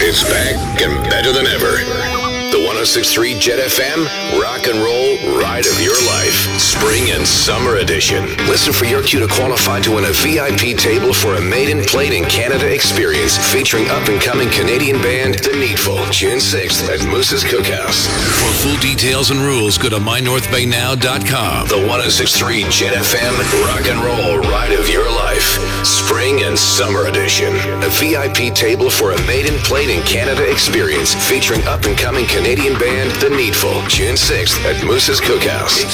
It's back and better than ever. The 106.3 Jet FM Rock and Roll Ride of Your Life, Spring and Summer Edition. Listen for your cue to qualify to win a VIP table for a Made in Plate in Canada experience featuring up-and-coming Canadian band The Needful, June 6th at Moose's Cookhouse. For full details and rules, go to mynorthbaynow.com. The 106.3 Jet FM Rock and Roll Ride of Your Life, Spring and Summer Edition. A VIP table for a Made in Plate in Canada experience featuring up-and-coming Canadian band The Needful, June 6th at Moose's Cookhouse.